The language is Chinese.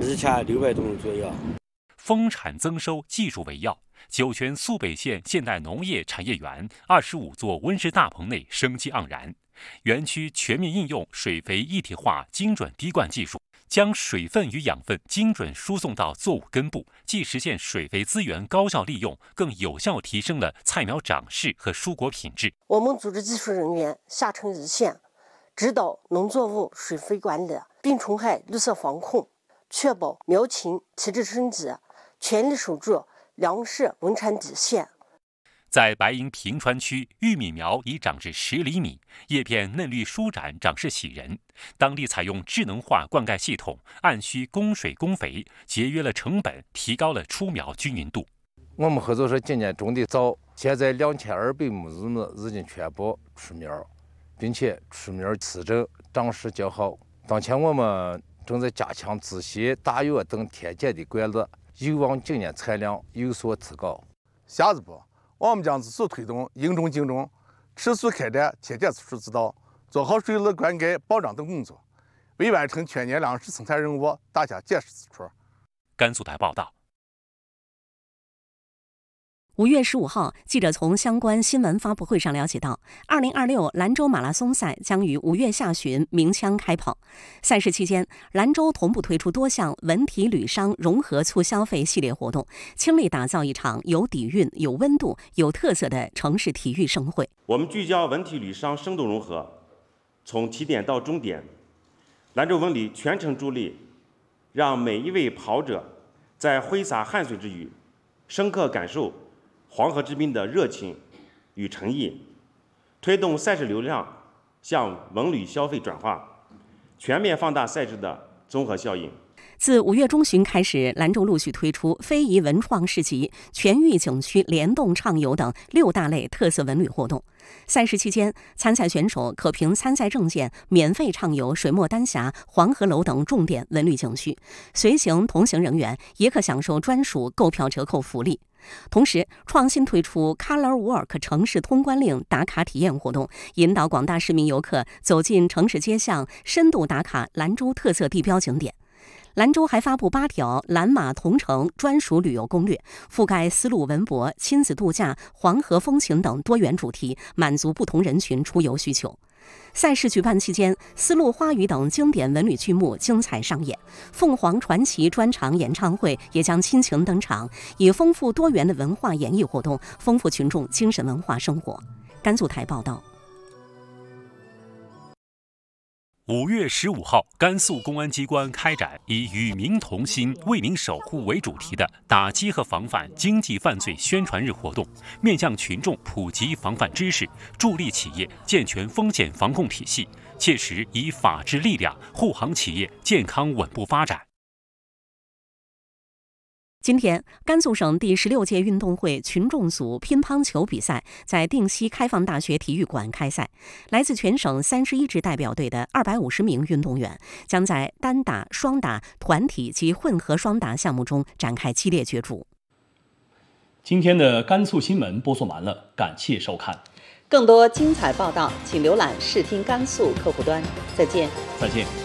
2600吨左右。 丰产增收技术为要，酒泉苏北县现代农业产业园25座温室大棚内生机盎然。园区全面应用水肥一体化精准滴灌技术，将水分与养分精准输送到作物根部，既实现水肥资源高效利用，更有效提升了菜苗长势和蔬果品质。 我们组织技术人员下沉一线，指导农作物水肥管理、病虫害绿色防控，确保苗情体质升级，全力守住粮食稳产底线。 在白银平川区，玉米苗已长至10厘米，叶片嫩绿舒展，长势喜人。当地采用智能化灌溉系统，按需供水供肥，节约了成本，提高了出苗均匀度。 我们合作社今年种的早，现在2200亩日亩已经全部出苗，并且出苗次整，长势较好。当前我们正在加强自吸、大药等添减的管理，有望今年产量有所提高。 下一步，我们将继续推动应种精种，持续开展贴点措施指导，做好水利灌溉保障等工作，为完成全年粮食生产任务打下坚实基础。 甘肃台报道。 5月15号，记者从相关新闻发布会上了解到，2026兰州马拉松赛将于5月下旬鸣枪开跑。赛事期间，兰州同步推出多项文体旅商融合促消费系列活动，倾力打造一场有底蕴、有温度、有特色的城市体育盛会。 我们聚焦文体旅商生动融合，从起点到终点，兰州文旅全程助力，让每一位跑者在挥洒汗水之余，深刻感受黄河之滨的热情与诚意，推动赛事流量向文旅消费转化，全面放大赛事的综合效应。 自5月中旬开始，兰州陆续推出非遗文创市集、全域景区联动畅游等6大类特色文旅活动。赛事期间，参赛选手可凭参赛证件免费畅游水墨丹霞、黄鹤楼等重点文旅景区，随行同行人员也可享受专属购票折扣福利。同时，创新推出 Color Walk 城市通关令打卡体验活动，引导广大市民游客走进城市街巷，深度打卡兰州特色地标景点。兰州还发布8条蓝马同城专属旅游攻略，覆盖丝路文博、亲子度假、黄河风情等多元主题，满足不同人群出游需求。赛事举办期间，丝路花语等经典文旅剧目精彩上演，凤凰传奇专场演唱会也将亲情登场，以丰富多元的文化演绎活动，丰富群众精神文化生活。甘肃台报道。 5月15号，甘肃公安机关开展以“与民同心，为民守护”为主题的打击和防范经济犯罪宣传日活动，面向群众普及防范知识，助力企业健全风险防控体系，切实以法治力量护航企业健康稳步发展。 今天，甘肃省第16届运动会群众组乒乓球比赛在定西开放大学体育馆开赛。来自全省31支代表队的250名运动员将在单打、双打、团体及混合双打项目中展开激烈角逐。 今天的甘肃新闻播送完了，感谢收看。 更多精彩报道，请浏览视听甘肃客户端。再见。 再见。